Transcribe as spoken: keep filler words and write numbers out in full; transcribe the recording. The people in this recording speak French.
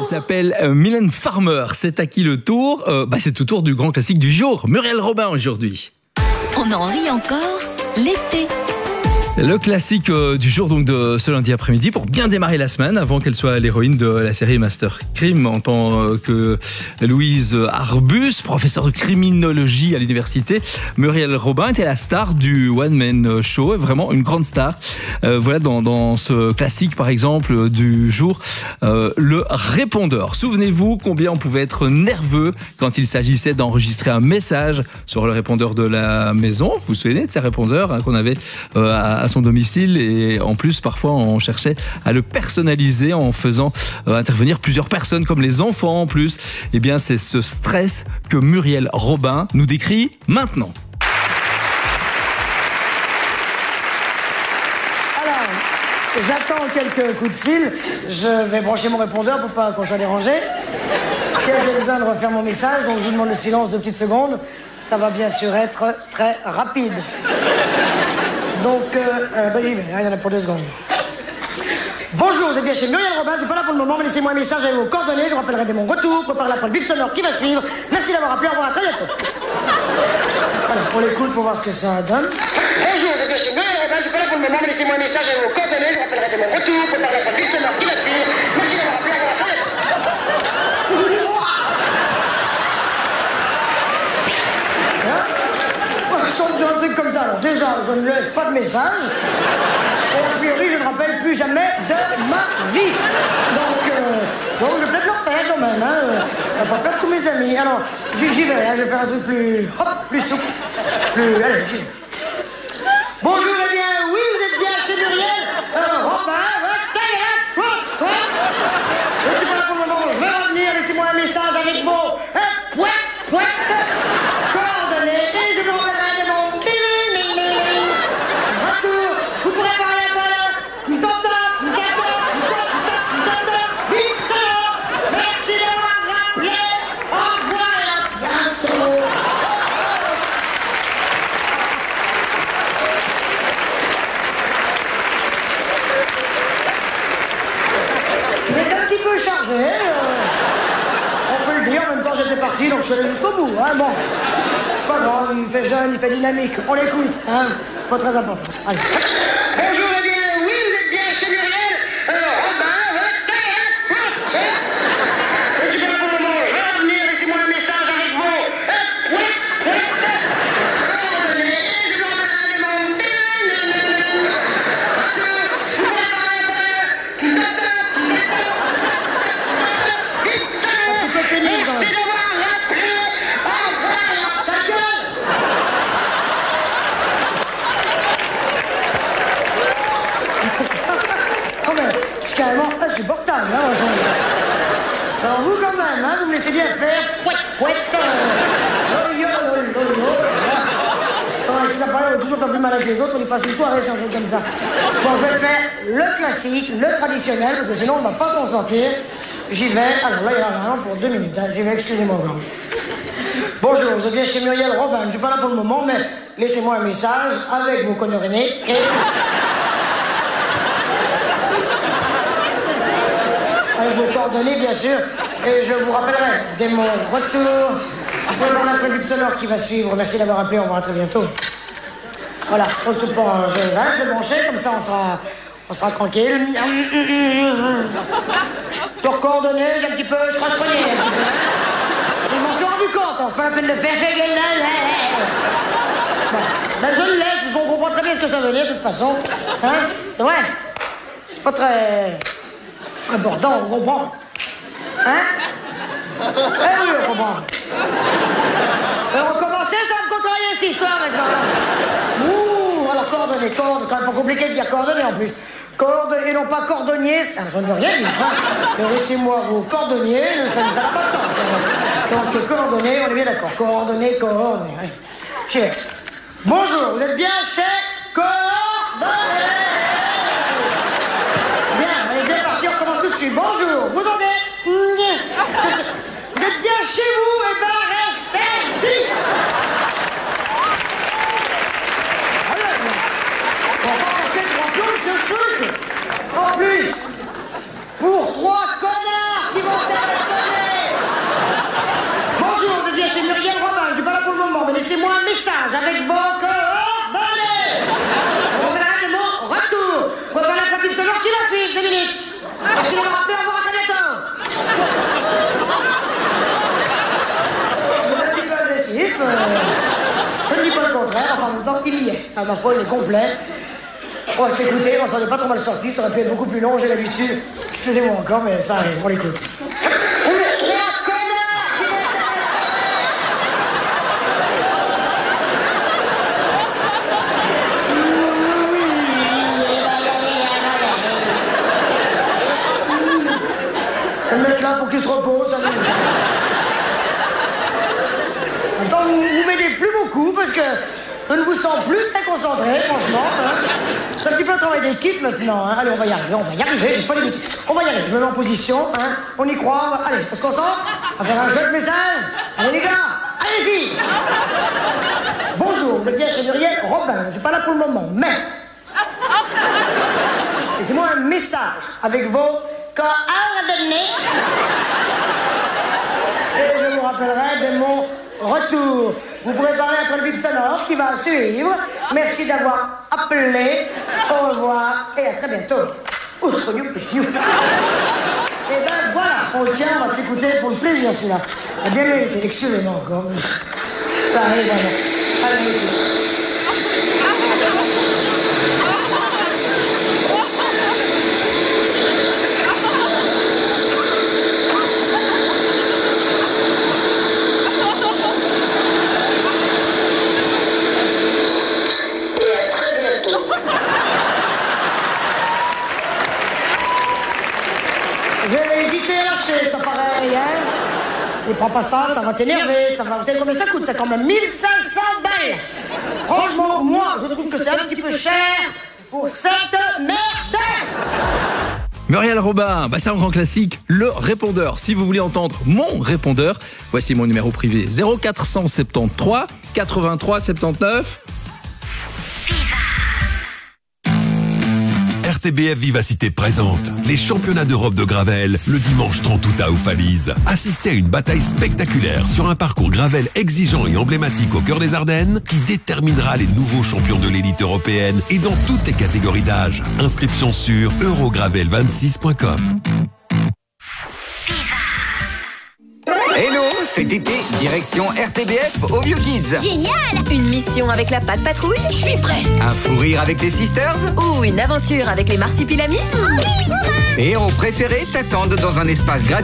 s'appelle euh, Mylène Farmer. C'est à qui le tour euh, bah, c'est au tour du grand classique du jour. Muriel Robin aujourd'hui. On en rit encore l'été. Le classique euh, du jour donc de ce lundi après-midi pour bien démarrer la semaine avant qu'elle soit l'héroïne de la série Master Crime en tant euh, que Louise Arbus, professeure de criminologie à l'université. Muriel Robin était la star du One Man Show, vraiment une grande star. Euh, voilà dans, dans ce classique par exemple du jour, euh, le répondeur. Souvenez-vous combien on pouvait être nerveux quand il s'agissait d'enregistrer un message sur le répondeur de la maison. Vous vous souvenez de ces répondeurs hein, qu'on avait euh, à à son domicile et en plus parfois on cherchait à le personnaliser en faisant euh, intervenir plusieurs personnes comme les enfants en plus. Eh bien c'est ce stress que Muriel Robin nous décrit maintenant. Alors, j'attends quelques coups de fil, je vais brancher mon répondeur pour pas qu'on soit dérangé. Si j'ai besoin de refaire mon message, donc je vous demande le silence deux petites secondes, ça va bien sûr être très rapide. Donc, euh, euh, bah, j'y vais, hein, il y en a pour deux secondes. Bonjour, vous êtes bien chez Muriel Robin, je suis pas là pour le moment, mais laissez-moi un message avec vos coordonnées, je vous rappellerai dès mon retour, préparez la pour le bip sonore qui va suivre. Merci d'avoir appelé, au revoir, à très bientôt. Voilà, on l'écoute pour voir ce que ça donne. Bonjour, vous êtes bien chez Muriel Robin, je suis pas là pour le moment, mais laissez-moi un message avec vos coordonnées, je vous rappellerai dès mon retour, préparez la pour le bip sonore qui va suivre. Merci d'avoir appelé, au revoir, à très bientôt. Je tombe sur un truc comme ça. Alors déjà, je ne laisse pas de message. Et a priori, je ne rappelle plus jamais de ma vie. Donc, euh, donc je vais peut-être le refaire quand même. Hein. Je vais pas perdre tous mes amis. Alors, j'y, j'y vais. Hein. Je vais faire un truc plus, hop, plus souple. Plus, allez, j'y vais. Bonjour, eh bien, oui, vous êtes bien chez Muriel. Euh, Robin, Théâtre, soit, soit. Je suis pas là pour le moment. Je vais revenir. Laissez-moi un message avec vos euh, point, point, coordonnées. Et je vous rappellerai. Vous pourrez parler à moi merci d'avoir rappelé. Au revoir et à bientôt. Il est un petit peu chargé. Euh, on peut le dire. En même temps, j'étais parti, donc je suis allé jusqu'au bout. Hein, bon, c'est pas grave. Il fait jeune, il fait dynamique. On l'écoute. Hein, pas très important. Allez. Bonjour, eh bien, oui, vous êtes bien chez Muriel. Alors, Robin, votre théâtre, je suis pas là pour le moment, je vais revenir, laissez-moi un message avec vos coordonnées, je vous rappellerai mon vous pourrez parler un peu pénible. Merci d'avoir rappelé. Au revoir. Ta gueule. Oh mais c'est carrément insupportable, hein, alors vous quand même, hein, vous me laissez bien faire pouet, pouet, si ça paraît toujours pas plus mal avec les autres, on y passe une soirée sur un truc comme ça. Bon, je vais faire le classique, le traditionnel, parce que sinon on va pas s'en sortir. J'y vais, alors là il y en a vraiment pour deux minutes, hein. J'y vais, excusez-moi encore. Bonjour, vous êtes bien chez Muriel Robin, je suis pas là pour le moment, mais laissez-moi un message avec vos coordonnées. Avec vos coordonnées, bien sûr, et je vous rappellerai dès mon retour, après la prévue sonore qui va suivre. Merci d'avoir appelé, on va à très bientôt. Voilà, on se prend, je reste, je brancher, comme ça on sera, on sera tranquille. Sur coordonnées, j'ai un petit peu, je crache poignet. Ils m'en sont rendu compte, hein, c'est pas la peine de faire. Voilà. Ben, je le laisse, parce qu'on comprend très bien ce que ça veut dire, de toute façon. Hein? C'est vrai? C'est pas très important, on comprend. Hein? Eh oui, on comprend. Alors, recommencer, ça va me contrarier cette histoire maintenant. Ouh, alors coordonnées, coordonnées, quand même pas compliqué de dire coordonnées en plus. Coordonnées, et non pas cordonniers, ça ne veut rien dire. Hein? Mais laissez-moi vos cordonniers, ça ne fera pas de sens. Donc, coordonnées, on est bien d'accord. Coordonnées, coordonnées. Ouais. Chez... Bonjour, vous êtes bien chez Coordonnées. Bien, on est bien parti, on commence tout de suite. Bonjour, vous entendez? Vous êtes bien chez vous, et ben restez-y. On va passer trois plombs, ce truc. En plus, pour trois connards qui vont message avec vos coordonnées. On va de mon retour. Préparez la petite sonore qui va suivre, deux minutes. Merci de me rappeler, au revoir, à très bientôt. Vous êtes un petit peu agressif. Euh, je ne dis pas le contraire, enfin, en même temps, il y est. À ma foi, il est complet. On va s'écouter, on s'en est pas trop mal sorti, ça aurait pu être beaucoup plus long, j'ai l'habitude. Excusez-moi encore, mais ça arrive, on l'écoute. Je vais le mettre là pour qu'il se repose, ça va. Attends, vous, vous m'aidez plus beaucoup parce que je ne vous sens plus très concentré, franchement. Hein. C'est un petit peu un travail d'équipe maintenant. Hein. Allez, on va y arriver, on va y arriver, j'ai pas d'habitude. On va y arriver, je me mets en position, hein. On y croit, on va... Allez, on se concentre. On va faire un jeu de message. Allez les gars, allez filles. Bonjour, vous êtes bien chez Muriel Robin, je suis pas là pour le moment, mais... Laissez-moi un message avec vos coordonnées. Et je vous rappellerai de mon retour. Vous pourrez parler après le bip sonore qui va suivre. Merci d'avoir appelé. Au revoir et à très bientôt. Outre, you, you. Et ben voilà, on le tient, on va s'écouter pour le plaisir celui-là. Il a bien mérité, excusez-moi encore. Ça arrive, voilà. Allez, écoute. Ça paraît rien. Et prends pas ça, ça va t'énerver. Ça va... Vous savez combien ça coûte? C'est quand même mille cinq cents balles. Franchement, moi, je trouve que c'est un petit peu cher pour cette merde. Muriel Robin, bah c'est un grand classique, le répondeur. Si vous voulez entendre mon répondeur, voici mon numéro privé zéro quatre cent soixante-treize quatre-vingt-trois soixante-dix-neuf. R T B F Vivacité présente les championnats d'Europe de Gravel le dimanche trente août à Aufalise. Assistez à une bataille spectaculaire sur un parcours Gravel exigeant et emblématique au cœur des Ardennes qui déterminera les nouveaux champions de l'élite européenne et dans toutes les catégories d'âge. Inscription sur eurogravel vingt-six point com. Hello, cet été, direction R T B F au Bio Kids. Génial! Une mission avec la patte patrouille? Je suis prêt! Un fou rire avec les sisters? Ou une aventure avec les marsupilamis? Tes héros préférés t'attendent dans un espace gratuit.